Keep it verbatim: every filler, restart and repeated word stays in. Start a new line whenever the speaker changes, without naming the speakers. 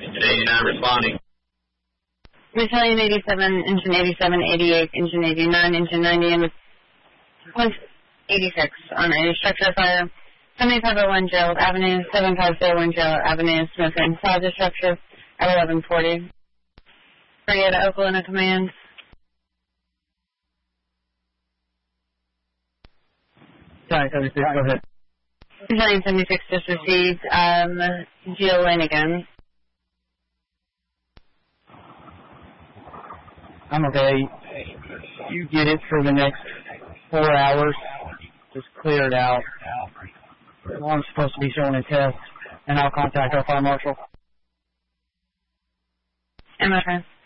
eighty-nine responding.
Battalion eighty-seven, engine eighty-seven, eighty-eight, engine eighty-nine, engine ninety, and point eighty-six on a structure fire. seventy-five oh one Gerald Avenue, seventy-five oh one Gerald Avenue, Smith inside the structure at eleven forty. Brigade Oklahoma Command.
Battalion seventy-six, go ahead.
Battalion seventy-six just received um, Jill Lane again.
I'm okay. You get it for the next four hours. Just clear it out. I'm supposed to be showing a test, and I'll contact our fire marshal.
And my friend.